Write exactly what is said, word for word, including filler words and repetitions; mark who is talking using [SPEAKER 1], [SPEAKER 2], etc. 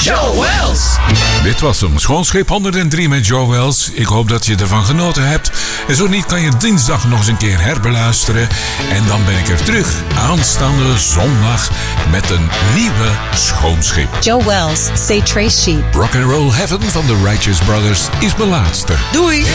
[SPEAKER 1] Joe Wells.
[SPEAKER 2] Dit was hem, Schoonschip honderddrie met Joe Wells. Ik hoop dat je ervan genoten hebt. En zo niet kan je dinsdag nog eens een keer herbeluisteren. En dan ben ik er terug aanstaande zondag met een nieuwe Schoonschip.
[SPEAKER 3] Joe Wells, say Trace Sheep.
[SPEAKER 2] Rock and Roll Heaven van de Righteous Brothers is mijn laatste.
[SPEAKER 1] Doei.